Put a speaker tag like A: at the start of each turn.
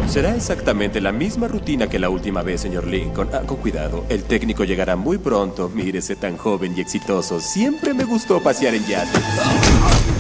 A: Será exactamente la misma rutina que la última vez, señor Lincoln. Con cuidado, el técnico llegará muy pronto. Mírese tan joven y exitoso. Siempre me gustó pasear en yate.